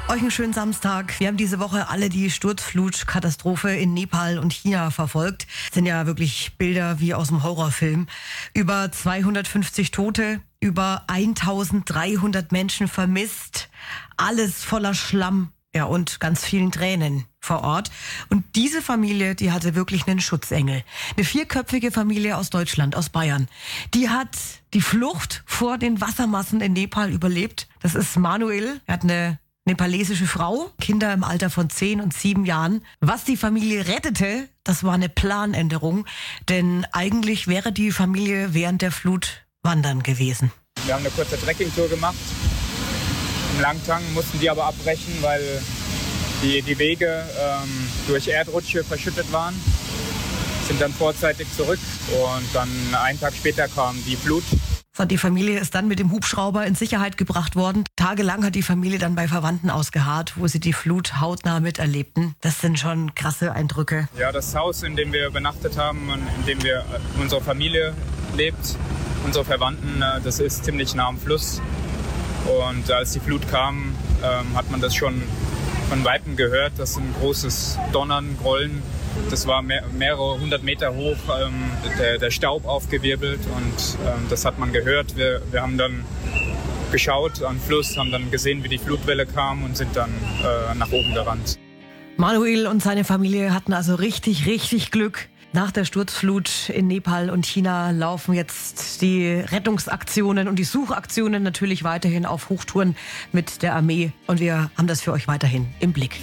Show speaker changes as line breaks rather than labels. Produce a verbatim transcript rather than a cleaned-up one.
Euch einen schönen Samstag. Wir haben diese Woche alle die Sturzflutkatastrophe in Nepal und China verfolgt. Das sind ja wirklich Bilder wie aus einem Horrorfilm. Über zweihundertfünfzig Tote, über eintausenddreihundert Menschen vermisst. Alles voller Schlamm, ja, und ganz vielen Tränen vor Ort. Und diese Familie, die hatte wirklich einen Schutzengel. Eine vierköpfige Familie aus Deutschland, aus Bayern. Die hat die Flucht vor den Wassermassen in Nepal überlebt. Das ist Manuel. Er hat eine nepalesische Frau, Kinder im Alter von zehn und sieben Jahren. Was die Familie rettete, das war eine Planänderung. Denn eigentlich wäre die Familie während der Flut wandern gewesen.
Wir haben eine kurze Trekkingtour gemacht. Im Langtang mussten die aber abbrechen, weil die, die Wege ähm, durch Erdrutsche verschüttet waren. Sind dann vorzeitig zurück und dann einen Tag später kam die Flut.
Die Familie ist dann mit dem Hubschrauber in Sicherheit gebracht worden. Tagelang hat die Familie dann bei Verwandten ausgeharrt, wo sie die Flut hautnah miterlebten. Das sind schon krasse Eindrücke.
Ja, das Haus, in dem wir übernachtet haben, in dem wir unsere Familie lebt, unsere Verwandten, das ist ziemlich nah am Fluss. Und als die Flut kam, hat man das schon von Weitem gehört. Das ist ein großes Donnern, Grollen. Das war mehr, mehrere hundert Meter hoch, ähm, der, der Staub aufgewirbelt und ähm, das hat man gehört. Wir, wir haben dann geschaut am Fluss, haben dann gesehen, wie die Flutwelle kam und sind dann äh, nach oben gerannt.
Manuel und seine Familie hatten also richtig, richtig Glück. Nach der Sturzflut in Nepal und China laufen jetzt die Rettungsaktionen und die Suchaktionen natürlich weiterhin auf Hochtouren mit der Armee. Und wir haben das für euch weiterhin im Blick.